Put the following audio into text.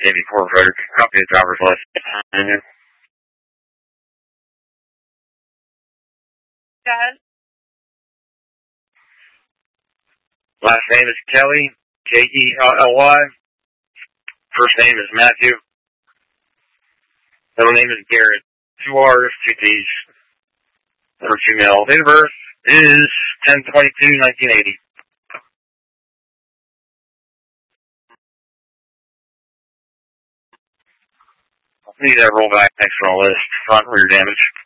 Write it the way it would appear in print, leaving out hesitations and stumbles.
84 Frederick. Copy the driver's license. Go ahead. Last name is Kelly, Kelly. First name is Matthew. Middle name is Garrett. 2 R's, 2 T's. Number 2 male. Date of birth is 10/22/1980. Need that rollback external list, front rear damage.